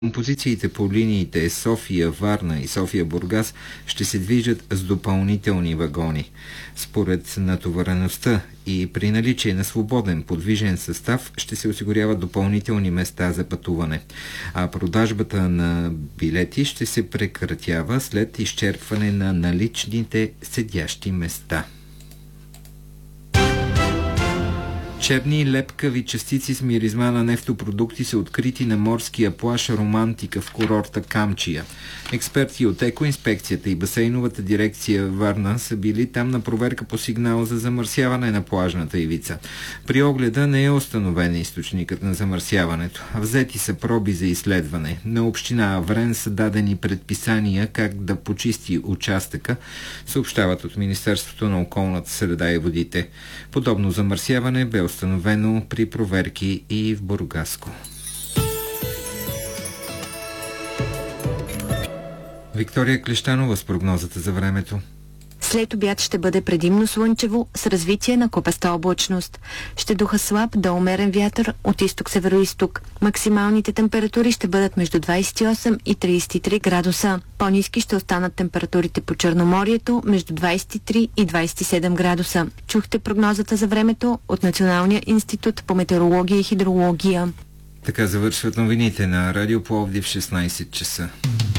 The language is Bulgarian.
Композициите по линиите София-Варна и София-Бургас ще се движат с допълнителни вагони. Според натовареността и при наличие на свободен подвижен състав ще се осигуряват допълнителни места за пътуване, а продажбата на билети ще се прекратява след изчерпване на наличните седящи места. Черни лепкави частици с миризма на нефтопродукти са открити на морския плаж Романтика в курорта Камчия. Експерти от екоинспекцията и басейновата дирекция Варна са били там на проверка по сигнал за замърсяване на плажната ивица. При огледа не е установен източникът на замърсяването. Взети са проби за изследване. На община Аврен са дадени предписания как да почисти участъка, съобщават от Министерството на околната среда и водите. Подобно замърсяване бе установено при проверки и в Бургаско. Виктория Клещанова с прогнозата за времето. След обяд ще бъде предимно слънчево с развитие на купеста облачност. Ще духа слаб до умерен вятър от изток-североизток. Максималните температури ще бъдат между 28 и 33 градуса. По-ниски ще останат температурите по Черноморието между 23 и 27 градуса. Чухте прогнозата за времето от Националния институт по метеорология и хидрология. Така завършват новините на Радио Пловдив в 16 часа.